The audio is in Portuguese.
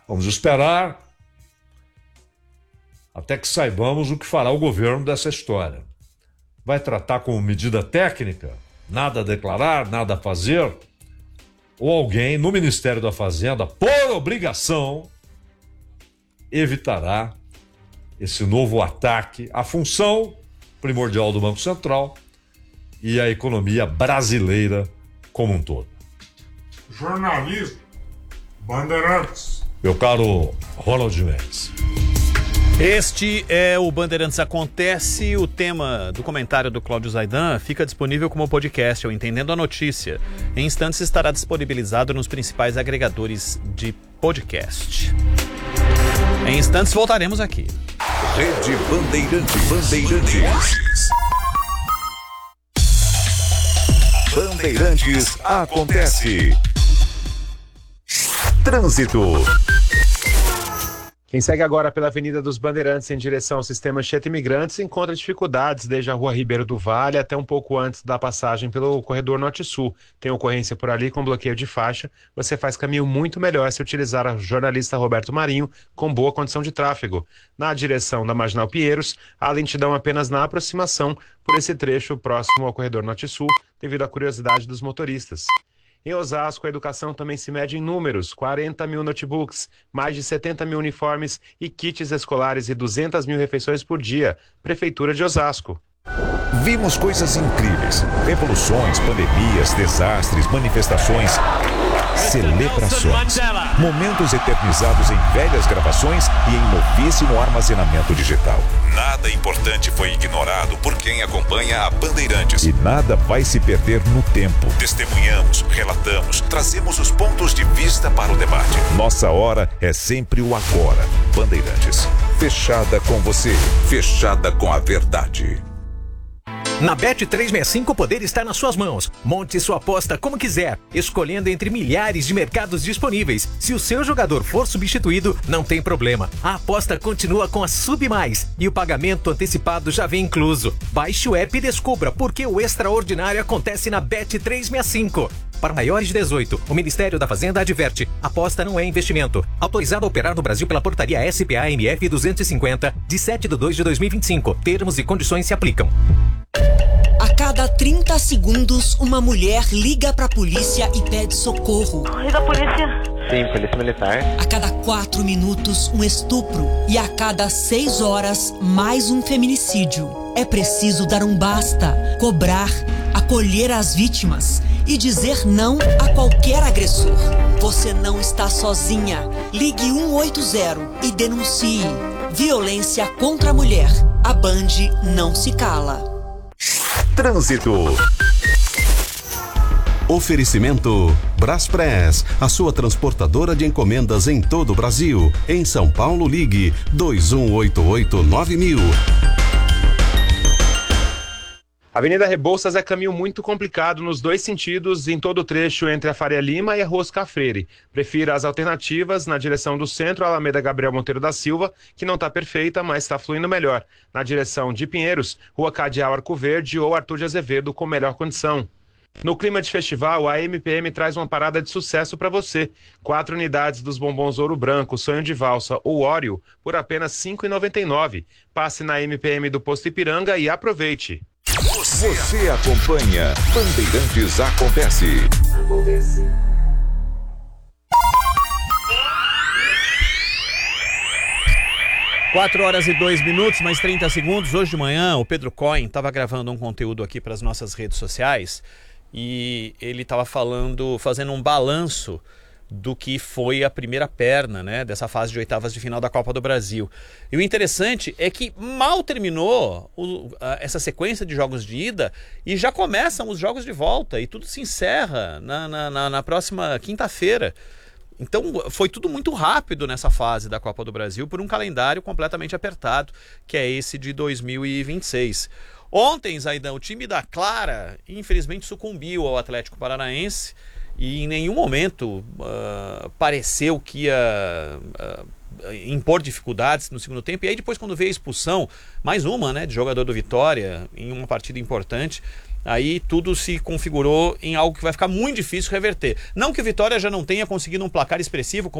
Vamos esperar até que saibamos o que fará o governo dessa história. Vai tratar como medida técnica? Nada a declarar, nada a fazer? Ou alguém no Ministério da Fazenda, por obrigação, evitará esse novo ataque à função primordial do Banco Central e à economia brasileira como um todo? Jornalismo, Bandeirantes. Meu caro Ronald Mendes. Este é o Bandeirantes Acontece. O tema do comentário do Cláudio Zaidan fica disponível como podcast, ou Entendendo a Notícia. Em instantes estará disponibilizado nos principais agregadores de podcast. Em instantes voltaremos aqui. Rede Bandeirantes. Bandeirantes Acontece. Trânsito. Quem segue agora pela Avenida dos Bandeirantes em direção ao sistema Anchieta Imigrantes encontra dificuldades desde a Rua Ribeiro do Vale até um pouco antes da passagem pelo corredor Norte-Sul. Tem ocorrência por ali com bloqueio de faixa. Você faz caminho muito melhor se utilizar a jornalista Roberto Marinho com boa condição de tráfego. Na direção da Marginal Pinheiros, há lentidão apenas na aproximação por esse trecho próximo ao corredor Norte-Sul, devido à curiosidade dos motoristas. Em Osasco, a educação também se mede em números: 40 mil notebooks, mais de 70 mil uniformes e kits escolares e 200 mil refeições por dia. Prefeitura de Osasco. Vimos coisas incríveis: revoluções, pandemias, desastres, manifestações, celebrações, momentos eternizados em velhas gravações e em novíssimo armazenamento digital. Nada importante foi ignorado por quem acompanha a Bandeirantes. E nada vai se perder no tempo. Testemunhamos, relatamos, trazemos os pontos de vista para o debate. Nossa hora é sempre o agora. Bandeirantes, fechada com você, fechada com a verdade. Na Bet365 o poder está nas suas mãos. Monte sua aposta como quiser, escolhendo entre milhares de mercados disponíveis. Se o seu jogador for substituído, não tem problema. A aposta continua com a Sub Mais e o pagamento antecipado já vem incluso. Baixe o app e descubra porque o extraordinário acontece na Bet365. Para maiores de 18, o Ministério da Fazenda adverte: aposta não é investimento. Autorizado a operar no Brasil pela portaria SPA-MF 250, de 7/2/2025. Termos e condições se aplicam. A cada 30 segundos, uma mulher liga pra polícia e pede socorro. Liga a polícia. Sim, polícia militar. A cada 4 minutos, um estupro. E a cada 6 horas, mais um feminicídio. É preciso dar um basta, cobrar, acolher as vítimas e dizer não a qualquer agressor. Você não está sozinha. Ligue 180 e denuncie. Violência contra a mulher. A Band não se cala. Trânsito. Oferecimento Braspress, a sua transportadora de encomendas em todo o Brasil. Em São Paulo, ligue 2188-9000. Avenida Rebouças é caminho muito complicado nos dois sentidos, em todo o trecho entre a Faria Lima e a Rua Oscar Freire. Prefira as alternativas na direção do centro, a Alameda Gabriel Monteiro da Silva, que não está perfeita, mas está fluindo melhor. Na direção de Pinheiros, Rua Cadeal Arco Verde ou Arthur de Azevedo, com melhor condição. No clima de festival, a MPM traz uma parada de sucesso para você. 4 unidades dos bombons Ouro Branco, Sonho de Valsa ou Oreo por apenas R$ 5,99. Passe na MPM do Posto Ipiranga e aproveite. Você acompanha Bandeirantes Acontece. 4h02, mais 30 segundos. Hoje de manhã, o Pedro Cohen estava gravando um conteúdo aqui para as nossas redes sociais e ele estava fazendo um balanço do que foi a primeira perna, né, dessa fase de oitavas de final da Copa do Brasil. E o interessante é que mal terminou essa sequência de jogos de ida e já começam os jogos de volta e tudo se encerra na próxima quinta-feira. Então foi tudo muito rápido nessa fase da Copa do Brasil por um calendário completamente apertado, que é esse de 2026. Ontem, Zaidan, o time da Clara infelizmente sucumbiu ao Atlético Paranaense e em nenhum momento pareceu que ia impor dificuldades no segundo tempo. E aí depois, quando veio a expulsão, mais uma, né, de jogador do Vitória em uma partida importante, aí tudo se configurou em algo que vai ficar muito difícil reverter. Não que o Vitória já não tenha conseguido um placar expressivo, como